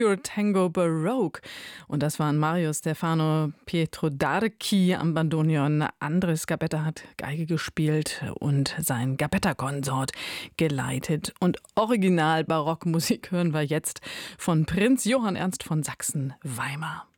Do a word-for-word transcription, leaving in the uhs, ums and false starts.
Pure Tango Baroque. Und das waren Mario Stefano Pietrodarchi am Bandoneon. Andres Gabetta hat Geige gespielt und sein Gabetta-Konsort geleitet. Und Original-Barockmusik hören wir jetzt von Prinz Johann Ernst von Sachsen-Weimar.